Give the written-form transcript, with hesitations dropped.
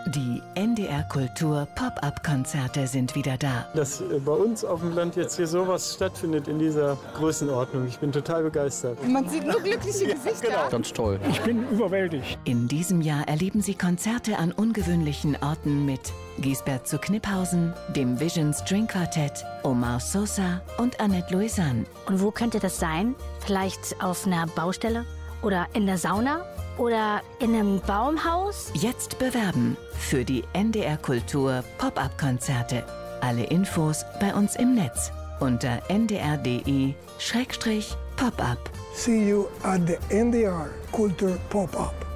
Die NDR Kultur Pop-up-Konzerte sind wieder da. Dass bei uns auf dem Land jetzt hier sowas stattfindet in dieser Größenordnung. Ich bin total begeistert. Man sieht nur glückliche Gesichter. Genau. Ganz toll. Ich bin überwältigt. In diesem Jahr erleben Sie Konzerte an ungewöhnlichen Orten mit Giesbert zu Kniphausen, dem Vision String Quartett, Omar Sosa und Annette Louisanne. Und wo könnte das sein? Vielleicht auf einer Baustelle? Oder in der Sauna? Oder in einem Baumhaus? Jetzt bewerben für die NDR Kultur Pop-up-Konzerte. Alle Infos bei uns im Netz unter ndr.de/pop-up. See you at the NDR Culture Pop-up.